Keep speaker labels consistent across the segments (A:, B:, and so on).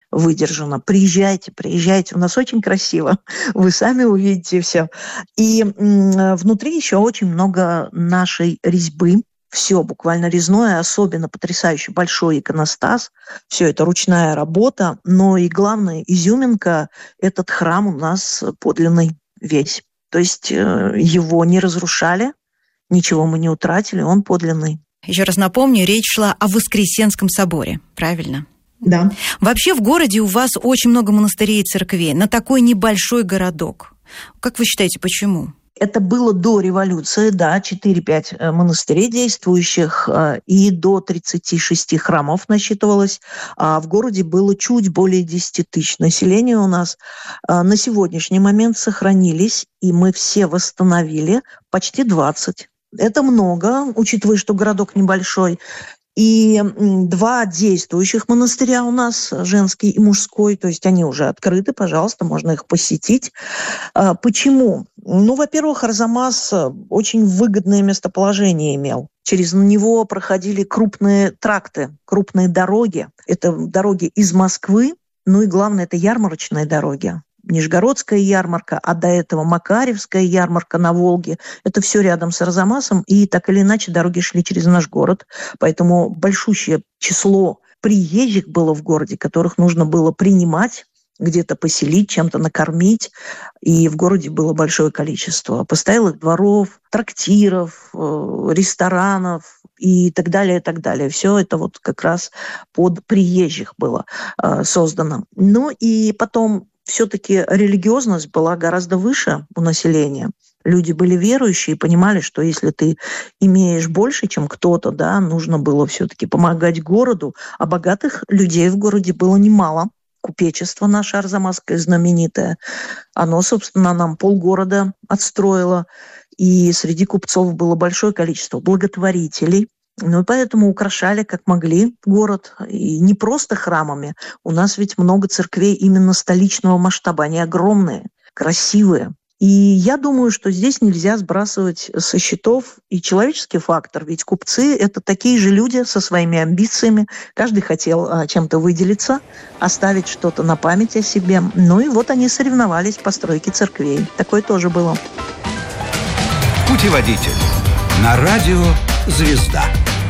A: выдержано. Приезжайте, приезжайте, у нас очень красиво, вы сами увидите все. И внутри еще очень много нашей резьбы, все буквально резное, особенно потрясающе большой иконостас. Все это ручная работа, но и главная изюминка, этот храм у нас подлинный весь. То есть его не разрушали, ничего мы не утратили, он подлинный.
B: Еще раз напомню, речь шла о Воскресенском соборе, правильно?
A: Да.
B: Вообще в городе у вас очень много монастырей и церквей, на такой небольшой городок. Как вы считаете, почему?
A: Это было до революции, да, 4-5 монастырей действующих, и до 36 храмов насчитывалось. А в городе было чуть более 10 тысяч населения у нас. На сегодняшний момент сохранились, и мы все восстановили почти 20. Это много, учитывая, что городок небольшой. И 2 действующих монастыря у нас, женский и мужской, то есть они уже открыты, пожалуйста, можно их посетить. Почему? Ну, во-первых, Арзамас очень выгодное местоположение имел. Через него проходили крупные тракты, крупные дороги. Это дороги из Москвы, ну и главное, это ярмарочные дороги. Нижегородская ярмарка, а до этого Макаревская ярмарка на Волге. Это все рядом с Арзамасом, и так или иначе дороги шли через наш город. Поэтому большущее число приезжих было в городе, которых нужно было принимать, где-то поселить, чем-то накормить. И в городе было большое количество постоялых дворов, трактиров, ресторанов и так далее, и так далее. Все это вот как раз под приезжих было создано. Ну и потом все-таки религиозность была гораздо выше у населения. Люди были верующие и понимали, что если ты имеешь больше, чем кто-то, да, нужно было все-таки помогать городу, а богатых людей в городе было немало. Купечество наше арзамасское знаменитое, оно, собственно, нам полгорода отстроило, и среди купцов было большое количество благотворителей. Ну и поэтому украшали как могли город. И не просто храмами. У нас ведь много церквей именно столичного масштаба. Они огромные, красивые. И я думаю, что здесь нельзя сбрасывать со счетов и человеческий фактор. Ведь купцы – это такие же люди со своими амбициями. Каждый хотел чем-то выделиться, оставить что-то на память о себе. Ну и вот они соревновались в постройке церквей. Такое тоже было.
C: Путеводитель на радио «Звезда».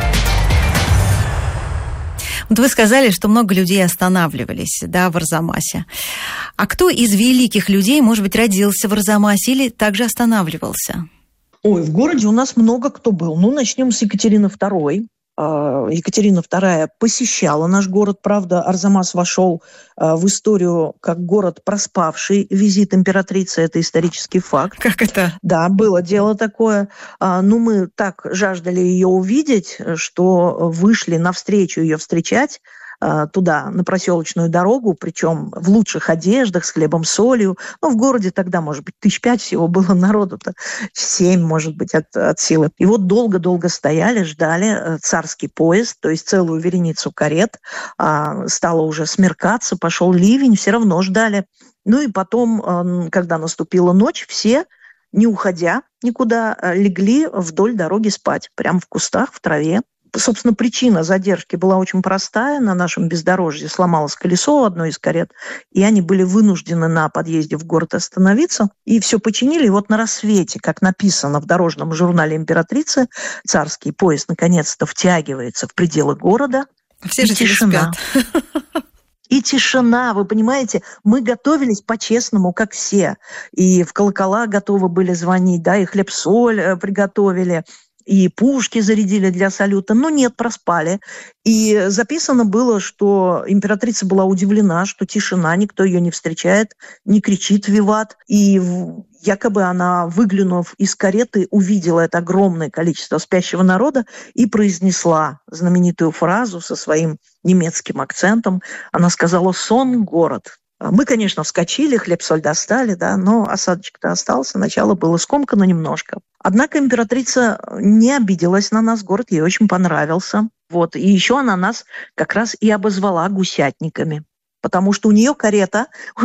B: Вот вы сказали, что много людей останавливались, да, в Арзамасе. А кто из великих людей, может быть, родился в Арзамасе или также останавливался?
A: Ой, в городе у нас много кто был. Ну, начнем с Екатерины II. Екатерина II посещала наш город. Правда, Арзамас вошел в историю как город, проспавший визит императрицы. Это исторический факт.
B: Как это?
A: Да, было дело такое. Ну, мы так жаждали ее увидеть, что вышли навстречу ее встречать туда, на проселочную дорогу, причем в лучших одеждах, с хлебом, солью. Ну, в городе тогда, может быть, 5 всего было народу-то, 7, может быть, от силы. И вот долго-долго стояли, ждали царский поезд, то есть целую вереницу карет. Стало уже смеркаться, пошел ливень, все равно ждали. Ну и потом, когда наступила ночь, все, не уходя никуда, легли вдоль дороги спать, прямо в кустах, в траве. Собственно, причина задержки была очень простая. На нашем бездорожье сломалось колесо одной из карет, и они были вынуждены на подъезде в город остановиться. И все починили. И вот на рассвете, как написано в дорожном журнале императрицы, царский поезд наконец-то втягивается в пределы города.
B: Все жители
A: тишина.
B: спят.
A: И тишина, вы понимаете, мы готовились по-честному, как все. И в колокола готовы были звонить, да, и хлеб-соль приготовили, и пушки зарядили для салюта. Но нет, проспали. И записано было, что императрица была удивлена, что тишина, никто ее не встречает, не кричит «Виват». И якобы она, выглянув из кареты, увидела это огромное количество спящего народа и произнесла знаменитую фразу со своим немецким акцентом. Она сказала «Сон, город». Мы, конечно, вскочили, хлеб-соль достали, да, но осадочек-то остался. Начало было скомкано немножко. Однако императрица не обиделась на нас, город ей очень понравился. Вот. И еще она нас как раз и обозвала гусятниками. Потому что у нее карета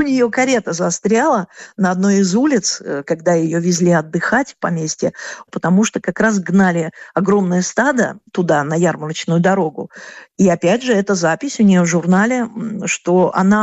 A: застряла на одной из улиц, когда ее везли отдыхать в поместье, потому что как раз гнали огромное стадо туда, на ярмарочную дорогу. И опять же, эта запись у нее в журнале, что она